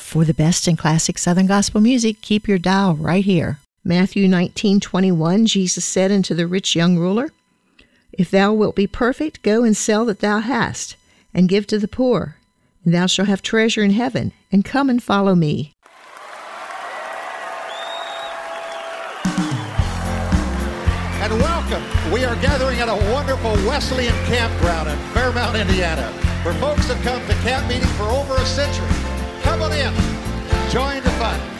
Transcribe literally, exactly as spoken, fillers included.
For the best in classic Southern gospel music, keep your dial right here. Matthew nineteen twenty-one, Jesus said unto the rich young ruler, If thou wilt be perfect, go and sell that thou hast, and give to the poor, and thou shalt have treasure in heaven, and come and follow me. And welcome. We are gathering at a wonderful Wesleyan campground in Fairmount, Indiana, where folks have come to camp meeting for over a century. Come on in. Join the fun.